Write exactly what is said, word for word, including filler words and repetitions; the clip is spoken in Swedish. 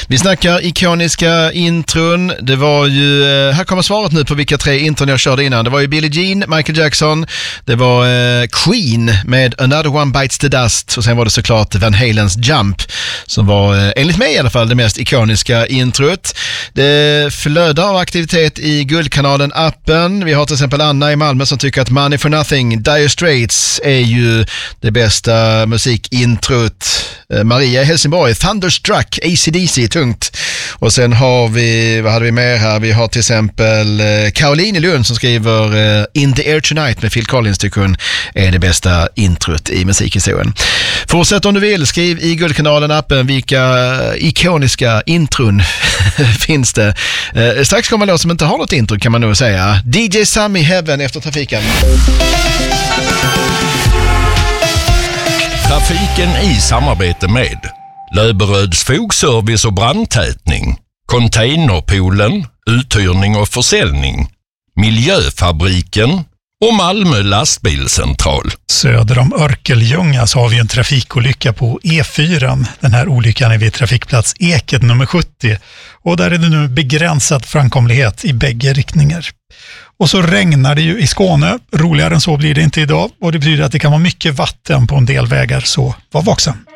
Vi snackar ikoniska intron. Det var ju, här kommer svaret nu på vilka tre intron jag körde innan. Det var ju Billie Jean, Michael Jackson, det var eh, Queen med Another One Bites the Dust och sen var det såklart Van Halens Jump som var, eh, enligt mig i alla fall, det mest ikoniska introt. Det flödar av aktivitet i Guldkanalen-appen. Vi har till exempel Anna i Malmö som tycker att Money for Nothing, Dire Straits är ju det bästa musikintrot. Eh, Maria i Helsingborg, Thunderstruck, A C D C, tungt. Och sen har vi, vad hade vi mer här? Vi har till exempel eh, Caroline i Lund som skriver eh, In the Air Tonight med Phil Collins tycker hon är det bästa introt i musikhistorien. Fortsätt om du vill, skriv i Guldkanalen-appen vilka ikoniska intron finns det. Eh, strax kommer låt som inte har något intro kan man nog säga. D J Sammy Heaven efter trafiken. Trafiken i samarbete med Löberöds fogservice och brandtätning, Containerpoolen, uthyrning och försäljning, Miljöfabriken och Malmö lastbilscentral. Söder om Örkelljunga så har vi en trafikolycka på E fyra. Den här olyckan är vid trafikplats Eket nummer sjuttio och där är det nu begränsad framkomlighet i bägge riktningar. Och så regnar det ju i Skåne. Roligare än så blir det inte idag och det betyder att det kan vara mycket vatten på en del vägar, så var vaksam.